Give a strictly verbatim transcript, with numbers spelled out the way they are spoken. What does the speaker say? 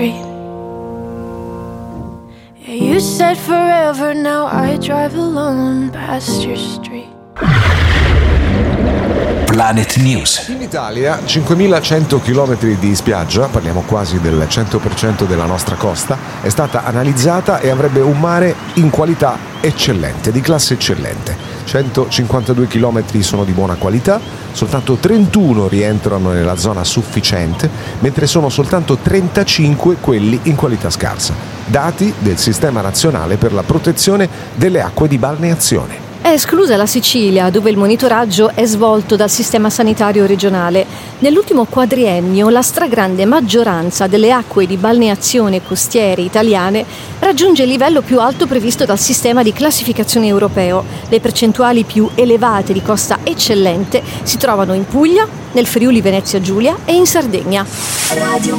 street. Yeah, you said forever, now I drive alone past your street. Planet News. In Italia cinquemilacento chilometri di spiaggia, parliamo quasi del cento per cento della nostra costa, è stata analizzata e avrebbe un mare in qualità eccellente, di classe eccellente. centocinquantadue chilometri sono di buona qualità, soltanto trentuno rientrano nella zona sufficiente, mentre sono soltanto trentacinque quelli in qualità scarsa. Dati del Sistema Nazionale per la Protezione delle Acque di Balneazione. È esclusa la Sicilia, dove il monitoraggio è svolto dal sistema sanitario regionale. Nell'ultimo quadriennio la stragrande maggioranza delle acque di balneazione costiere italiane raggiunge il livello più alto previsto dal sistema di classificazione europeo. Le percentuali più elevate di costa eccellente si trovano in Puglia, nel Friuli Venezia Giulia e in Sardegna. Radio